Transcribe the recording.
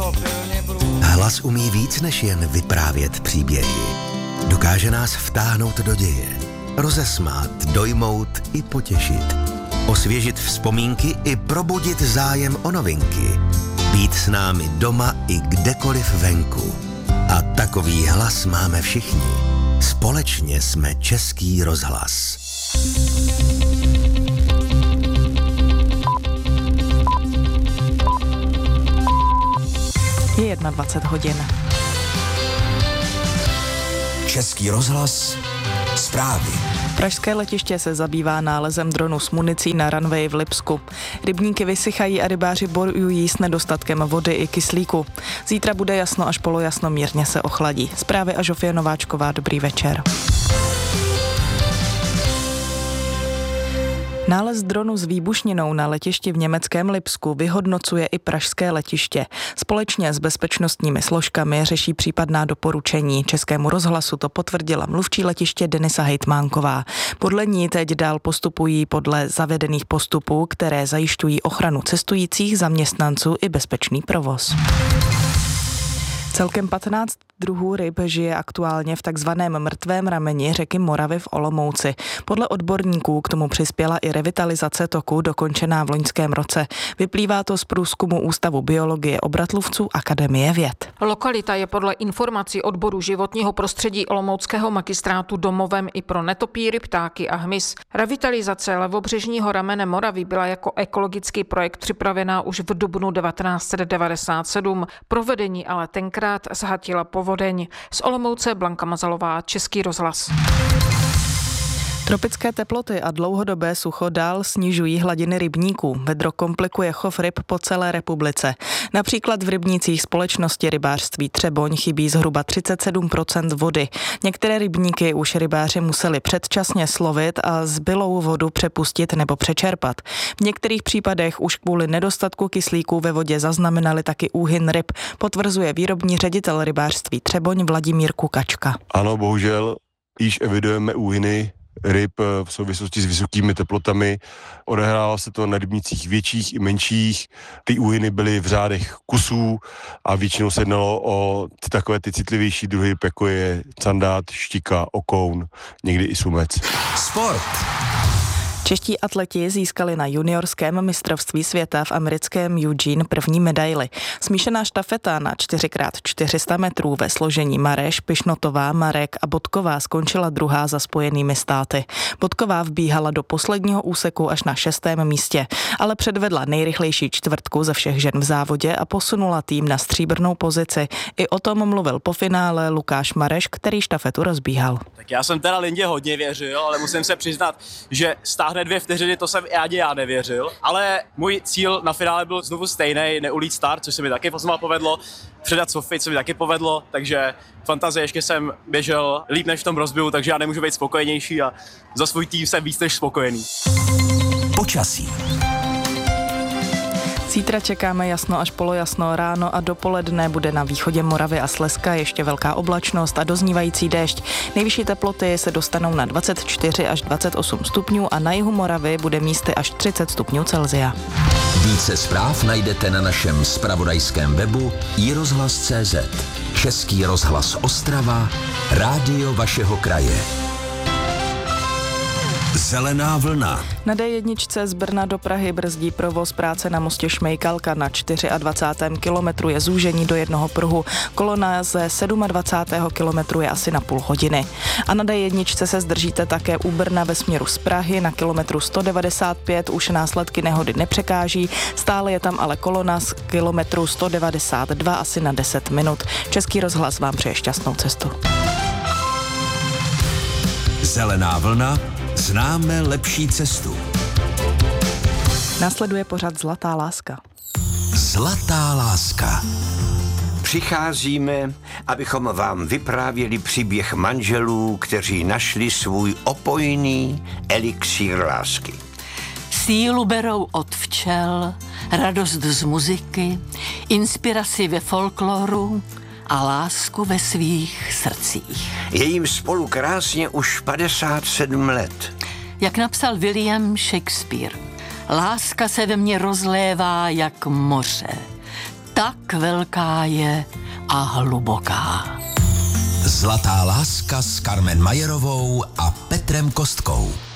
Hlas umí víc než jen vyprávět příběhy. Dokáže nás vtáhnout do děje, rozesmát, dojmout i potěšit, osvěžit vzpomínky i probudit zájem o novinky, být s námi doma i kdekoliv venku. A takový hlas máme všichni. Společně jsme Český rozhlas. Je 21 hodin. Český rozhlas, zprávy. Pražské letiště se zabývá nálezem dronu s municí na runway v Lipsku. Rybníky vysychají a rybáři bojují s nedostatkem vody i kyslíku. Zítra bude jasno až polojasno, mírně se ochladí. Zprávy a Žofie Nováčková, dobrý večer. Nález dronu s výbušninou na letišti v německém Lipsku vyhodnocuje i pražské letiště. Společně s bezpečnostními složkami řeší případná doporučení. Českému rozhlasu to potvrdila mluvčí letiště Denisa Hejtmánková. Podle ní teď dál postupují podle zavedených postupů, které zajišťují ochranu cestujících, zaměstnanců i bezpečný provoz. Celkem 15 druhů ryb žije aktuálně v takzvaném mrtvém rameni řeky Moravy v Olomouci. Podle odborníků k tomu přispěla i revitalizace toku dokončená v loňském roce. Vyplývá to z průzkumu Ústavu biologie Obratlůvců Akademie věd. Lokalita je podle informací odboru životního prostředí olomouckého magistrátu domovem i pro netopýry, ptáky a hmyz. Revitalizace levobřežního ramene Moravy byla jako ekologický projekt připravená už v dubnu 1997. Provedení ale tenkrát zhatila povodeň. Z Olomouce Blanka Mazalová, Český rozhlas. Tropické teploty a dlouhodobé sucho dál snižují hladiny rybníků. Vedro komplikuje chov ryb po celé republice. Například v rybnících společnosti rybářství Třeboň chybí zhruba 37% vody. Některé rybníky už rybáři museli předčasně slovit a zbylou vodu přepustit nebo přečerpat. V některých případech už kvůli nedostatku kyslíku ve vodě zaznamenali taky úhyn ryb, potvrzuje výrobní ředitel rybářství Třeboň Vladimír Kukačka. Ano, bohužel již evidujeme úhyny ryb v souvislosti s vysokými teplotami. Odehrálo se to na rybnících větších i menších. Ty úhyny byly v řádech kusů a většinou se jednalo o takové ty citlivější druhy, jako je candát, štika, okoun, někdy i sumec. Sport. Čeští atleti získali na juniorském mistrovství světa v americkém Eugene první medaili. Smíšená štafeta na 4x400 metrů ve složení Mareš, Pišnotová, Marek a Bodková skončila druhá za Spojenými státy. Bodková vbíhala do posledního úseku až na 6. místě, ale předvedla nejrychlejší čtvrtku ze všech žen v závodě a posunula tým na stříbrnou pozici. I o tom mluvil po finále Lukáš Mareš, který štafetu rozbíhal. Tak já jsem teda Lindě hodně věřil, ale musím se přiznat, že stáhne 2 vteřiny, to jsem ani já nevěřil, ale můj cíl na finále byl znovu stejný, neulít start, což se mi taky povedlo, předat Sofii, co mi taky povedlo, takže fantazie, ještě jsem běžel líp než v tom rozběhu, takže já nemůžu být spokojenější a za svůj tým jsem víc než spokojený. Počasí. Zítra čekáme jasno až polojasno, ráno a dopoledne bude na východě Moravy a Slezska ještě velká oblačnost a doznívající déšť. Nejvyšší teploty se dostanou na 24 až 28 stupňů a na jihu Moravy bude místy až 30 stupňů Celsia. Více zpráv najdete na našem zpravodajském webu iRozhlas.cz. Český rozhlas Ostrava, rádio vašeho kraje. Zelená vlna. Na D1 z Brna do Prahy brzdí provoz práce na mostě Šmejkalka. Na 24. kilometru je zúžení do jednoho pruhu. Kolona ze 27. kilometru je asi na půl hodiny. A na D1 se zdržíte také u Brna ve směru z Prahy. Na kilometru 195 už následky nehody nepřekáží. Stále je tam ale kolona z kilometru 192 asi na 10 minut. Český rozhlas vám přeje šťastnou cestu. Zelená vlna. Známe lepší cestu. Následuje pořad Zlatá láska. Zlatá láska. Přicházíme, abychom vám vyprávěli příběh manželů, kteří našli svůj opojný elixír lásky. Sílu berou od včel, radost z muziky, inspiraci ve folkloru a lásku ve svých srdcích. Je jim spolu krásně už 57 let. Jak napsal William Shakespeare, láska se ve mně rozlévá jak moře. tak velká je a hluboká. Zlatá láska s Carmen Majerovou a Petrem Kostkou.